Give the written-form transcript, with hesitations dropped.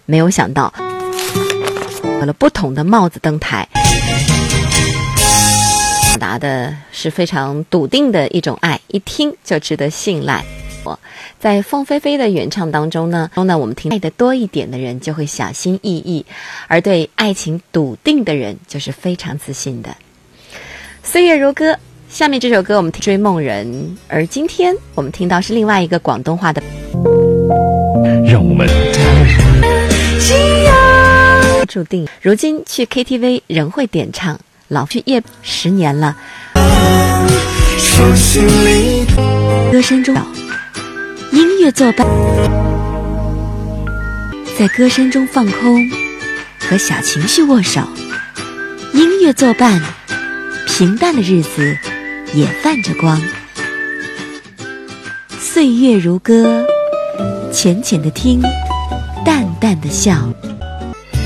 没有想到有了不同的帽子登台，表达的是非常笃定的一种爱，一听就值得信赖。在凤飞飞的原唱当中呢，我们听爱的多一点的人就会小心翼翼，而对爱情笃定的人就是非常自信的。岁月如歌，下面这首歌我们听追梦人，而今天我们听到是另外一个广东话的， 让我们注定如今去 KTV 仍会点唱，老去夜10年了，歌声中音乐作伴，在歌声中放空，和小情绪握手，音乐作伴，平淡的日子也泛着光。岁月如歌，浅浅的听，淡淡的笑。